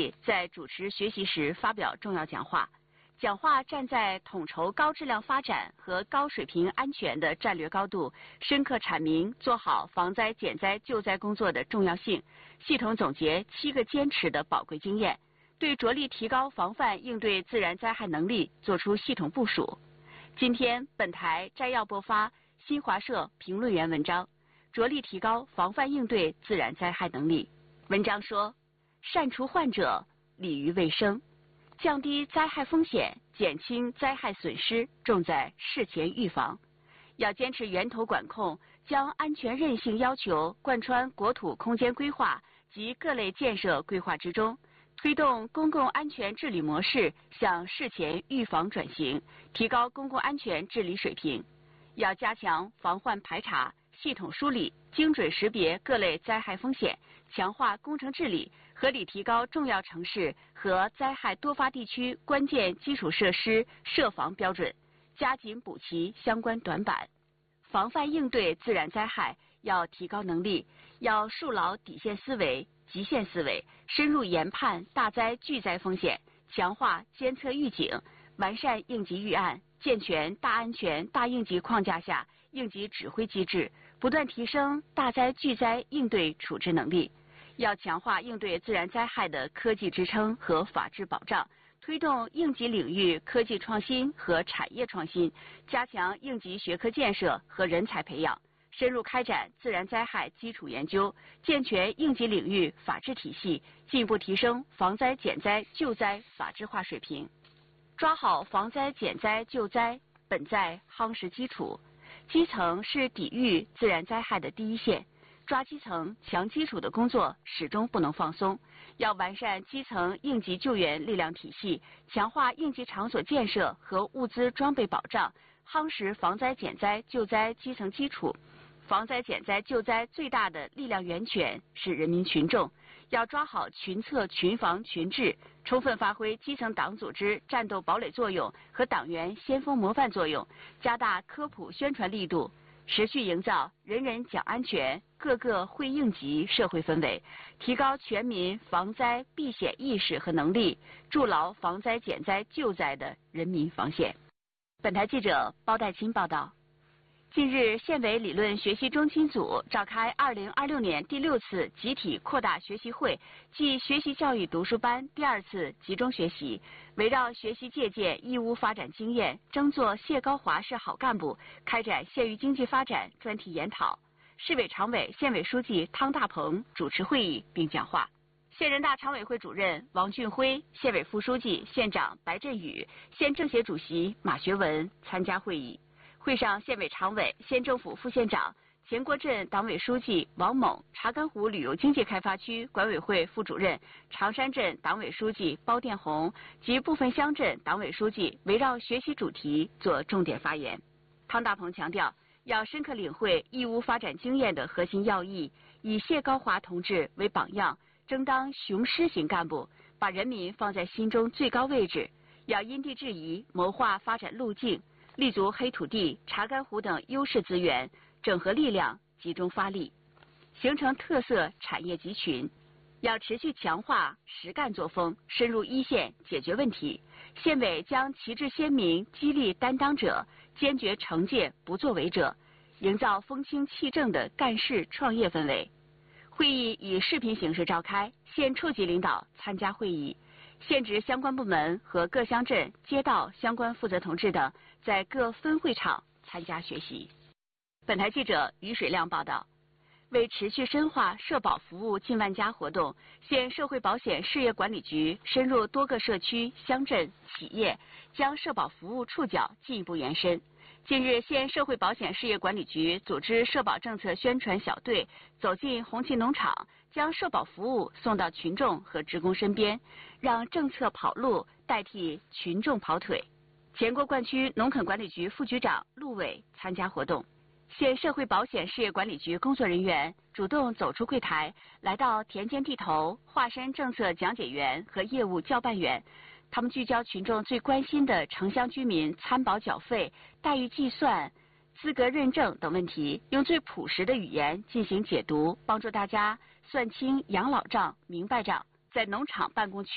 理在主持学习时发表重要讲话。讲话站在统筹高质量发展和高水平安全的战略高度，深刻阐明做好防灾减灾救灾工作的重要性，系统总结7个坚持的宝贵经验，对着力提高防范应对自然灾害能力作出系统部署。今天本台摘要播发新华社评论员文章，着力提高防范应对自然灾害能力。文章说，善除患者，利于卫生。降低灾害风险，减轻灾害损失，重在事前预防。要坚持源头管控，将安全韧性要求贯穿国土空间规划及各类建设规划之中，推动公共安全治理模式向事前预防转型，提高公共安全治理水平。要加强防患排查，系统梳理，精准识别各类灾害风险，强化工程治理，合理提高重要城市和灾害多发地区关键基础设施设防标准，加紧补齐相关短板。防范应对自然灾害要提高能力，要树牢底线思维、极限思维，深入研判大灾巨灾风险，强化监测预警，完善应急预案，健全大安全大应急框架下应急指挥机制，不断提升大灾巨灾应对处置能力。要强化应对自然灾害的科技支撑和法治保障，推动应急领域科技创新和产业创新，加强应急学科建设和人才培养，深入开展自然灾害基础研究，健全应急领域法治体系，进一步提升防灾减灾救灾法治化水平。抓好防灾减灾救灾，本在夯实基础。基层是抵御自然灾害的第一线，抓基层强基础的工作始终不能放松，要完善基层应急救援力量体系，强化应急场所建设和物资装备保障，夯实防灾减灾救灾基层基础。防灾减灾救灾最大的力量源泉是人民群众，要抓好群策群防群治，充分发挥基层党组织战斗堡垒作用和党员先锋模范作用，加大科普宣传力度，持续营造人人讲安全、个个会应急社会氛围，提高全民防灾避险意识和能力，筑牢防灾减灾救灾的人民防线。本台记者包代清报道。近日，县委理论学习中心组召开2026年第6次集体扩大学习会暨学习教育读书班第2次集中学习，围绕学习借鉴义乌发展经验，争做谢高华市好干部，开展县域经济发展专题研讨。市委常委、县委书记汤大鹏主持会议并讲话。县人大常委会主任王俊辉、县委副书记、县长白振宇、县政协主席马学文参加会议。会上，县委常委、县政府副县长、前郭镇党委书记王猛、查干湖旅游经济开发区管委会副主任、长山镇党委书记包殿红及部分乡镇党委书记围绕学习主题做重点发言。汤大鹏强调，要深刻领会义乌发展经验的核心要义，以谢高华同志为榜样，争当雄狮型干部，把人民放在心中最高位置。要因地制宜，谋划发展路径，立足黑土地、查干湖等优势资源，整合力量，集中发力，形成特色产业集群。要持续强化实干作风，深入一线解决问题。县委将旗帜鲜明，激励担当者，坚决惩戒不作为者，营造风清气正的干事创业氛围。会议以视频形式召开，县处级领导参加会议。县直相关部门和各乡镇街道相关负责同志等在各分会场参加学习。本台记者于水亮报道。为持续深化社保服务近万家活动，县社会保险事业管理局深入多个社区、乡镇、企业，将社保服务触角进一步延伸。近日，县社会保险事业管理局组织社保政策宣传小队走进红旗农场，将社保服务送到群众和职工身边，让政策跑路代替群众跑腿。前郭灌区农垦管理局副局长陆伟参加活动。县社会保险事业管理局工作人员主动走出柜台，来到田间地头，化身政策讲解员和业务教办员。他们聚焦群众最关心的城乡居民参保缴费、待遇计算、资格认证等问题，用最朴实的语言进行解读，帮助大家算清养老账、明白账。在农场办公区